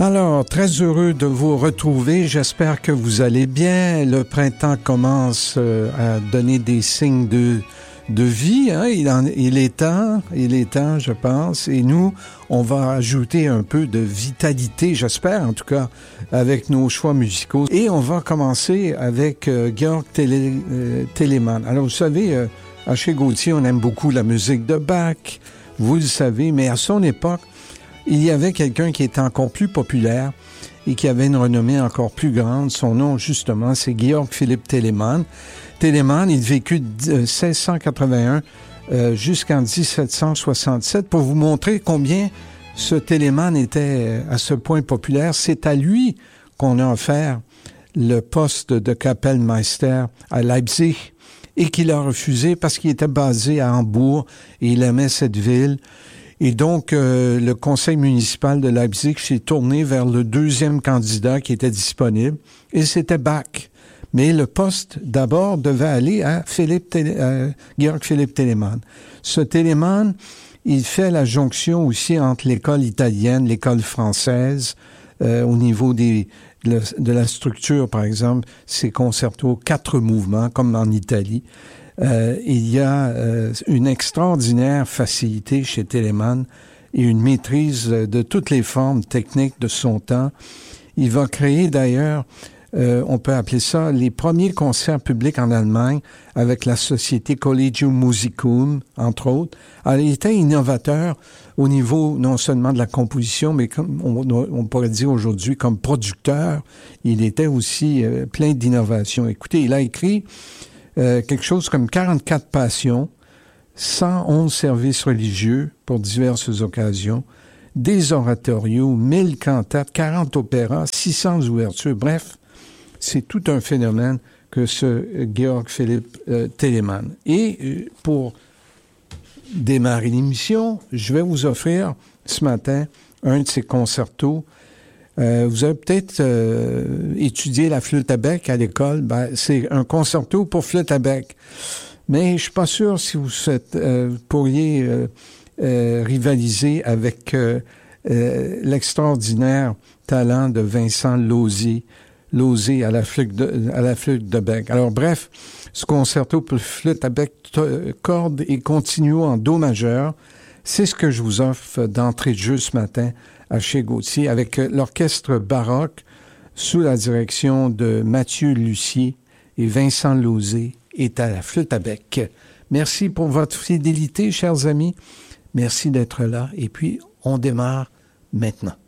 Alors, très heureux de vous retrouver. J'espère que vous allez bien. Le printemps commence à donner des signes de vie. Hein? Il est temps, je pense. Et nous, on va ajouter un peu de vitalité, j'espère, en tout cas, avec nos choix musicaux. Et on va commencer avec Georg Telemann. Alors, vous savez, à chez Gauthier, on aime beaucoup la musique de Bach. Vous le savez, mais à son époque, il y avait quelqu'un qui était encore plus populaire et qui avait une renommée encore plus grande. Son nom, justement, c'est Georg Philipp Telemann. Telemann, il vécut de 1681 jusqu'en 1767. Pour vous montrer combien ce Telemann était à ce point populaire, c'est à lui qu'on a offert le poste de Kapellmeister à Leipzig et qu'il a refusé parce qu'il était basé à Hambourg et il aimait cette ville. Et donc, le conseil municipal de Leipzig s'est tourné vers le deuxième candidat qui était disponible, et c'était Bach. Mais le poste, d'abord, devait aller à Georg Philipp Telemann. Ce Telemann, il fait la jonction aussi entre l'école italienne, l'école française, au niveau de la structure, par exemple, ces concertos, 4 mouvements, comme en Italie. Il y a une extraordinaire facilité chez Telemann et une maîtrise de toutes les formes techniques de son temps. Il va créer d'ailleurs, on peut appeler ça, les premiers concerts publics en Allemagne avec la société Collegium Musicum, entre autres. Alors, il était innovateur au niveau non seulement de la composition, mais comme on pourrait dire aujourd'hui comme producteur, il était aussi plein d'innovations. Écoutez, il a écrit quelque chose comme 44 passions, 111 services religieux pour diverses occasions, des oratorios, 1000 cantates, 40 opéras, 600 ouvertures. Bref, c'est tout un phénomène que ce Georg Philipp Telemann. Et pour démarrer l'émission, je vais vous offrir ce matin un de ces concertos. Vous avez peut-être étudié la flûte à bec à l'école. Ben, c'est un concerto pour flûte à bec. Mais je suis pas sûr si vous pourriez rivaliser avec l'extraordinaire talent de Vincent Losey à la flûte de bec. Alors bref, ce concerto pour flûte à bec, cordes et continuo en do majeur, c'est ce que je vous offre d'entrée de jeu ce matin à chez Gauthier, avec l'orchestre baroque sous la direction de Mathieu Lussier et Vincent Losey est à la flûte à bec. Merci pour votre fidélité, chers amis. Merci d'être là. Et puis, on démarre maintenant.